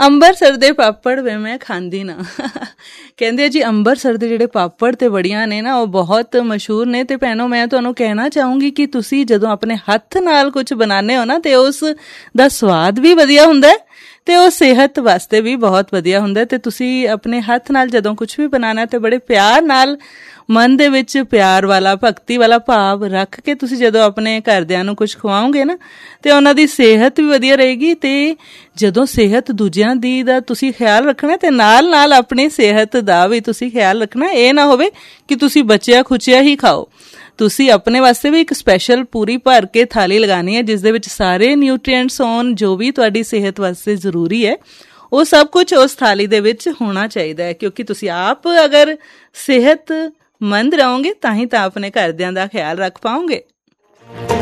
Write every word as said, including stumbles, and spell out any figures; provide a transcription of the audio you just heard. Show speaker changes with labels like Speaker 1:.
Speaker 1: ਅੰਬਰਸਰ ਦੇ ਪਾਪੜ ਵੇ ਮੈਂ ਖਾਂਦੀ ਨਾ। ਕਹਿੰਦੇ ਜੀ ਅੰਬਰਸਰ ਦੇ ਜਿਹੜੇ ਪਾਪੜ ਤੇ ਵੜੀਆਂ ਨੇ ਨਾ ਉਹ ਬਹੁਤ ਮਸ਼ਹੂਰ ਨੇ। ਤੇ ਭੈਣੋ ਮੈਂ ਤੁਹਾਨੂੰ ਕਹਿਣਾ ਚਾਹੂੰਗੀ ਕਿ ਤੁਸੀਂ ਜਦੋਂ ਆਪਣੇ ਹੱਥ ਨਾਲ ਕੁਝ ਬਣਾਉਂਦੇ ਹੋ ਨਾ ਤੇ ਉਸ ਦਾ ਸਵਾਦ ਵੀ ਵਧੀਆ ਹੁੰਦਾ ਹੈ ਤੇ ਉਹ ਸਿਹਤ ਵਾਸਤੇ ਵੀ ਬਹੁਤ ਵਧੀਆ ਹੁੰਦਾ। ਤੇ ਤੁਸੀਂ ਆਪਣੇ ਹੱਥ ਨਾਲ ਜਦੋਂ ਕੁਝ ਵੀ ਬਣਾਉਣਾ ਤੇ ਬੜੇ ਪਿਆਰ ਨਾਲ, ਮਨ ਦੇ ਵਿੱਚ ਪਿਆਰ ਵਾਲਾ, ਭਗਤੀ ਵਾਲਾ ਭਾਵ ਰੱਖ ਕੇ ਤੁਸੀਂ ਜਦੋਂ ਆਪਣੇ ਘਰਦਿਆਂ ਨੂੰ ਕੁਝ ਖਵਾਓਗੇ ਨਾ ਤੇ ਉਹਨਾਂ ਦੀ ਸਿਹਤ ਵੀ ਵਧੀਆ ਰਹੇਗੀ। ਤੇ ਜਦੋਂ ਸਿਹਤ ਦੂਜਿਆਂ ਦੀ ਦਾ ਤੁਸੀਂ ਖਿਆਲ ਰੱਖਣਾ ਤੇ ਨਾਲ ਨਾਲ ਆਪਣੀ ਸਿਹਤ ਦਾ ਵੀ ਤੁਸੀਂ ਖਿਆਲ ਰੱਖਣਾ। ਇਹ ਨਾ ਹੋਵੇ ਕਿ ਤੁਸੀਂ ਬਚਿਆ ਖੁਚਿਆ ਹੀ ਖਾਓ। ਤੁਸੀਂ ਆਪਣੇ ਵਾਸਤੇ ਵੀ ਇੱਕ ਸਪੈਸ਼ਲ ਪੂਰੀ ਭਰ ਕੇ ਥਾਲੀ ਲਗਾਉਣੀ ਹੈ ਜਿਸ ਦੇ ਵਿੱਚ ਸਾਰੇ ਨਿਊਟਰੀਐਂਟਸ ਹੋਣ ਜੋ ਵੀ ਤੁਹਾਡੀ ਸਿਹਤ ਵਾਸਤੇ ਜ਼ਰੂਰੀ ਹੈ। ਉਹ ਸਭ ਕੁਝ ਉਸ ਥਾਲੀ ਦੇ ਵਿੱਚ ਹੋਣਾ ਚਾਹੀਦਾ ਹੈ, ਕਿਉਂਕਿ ਤੁਸੀਂ ਆਪ ਅਗਰ ਸਿਹਤਮੰਦ ਰਹੋਗੇ ਤਾਂ ਹੀ ਤਾਂ ਆਪਣੇ ਘਰਦਿਆਂ ਦਾ ਖਿਆਲ ਰੱਖ ਪਾਓਗੇ।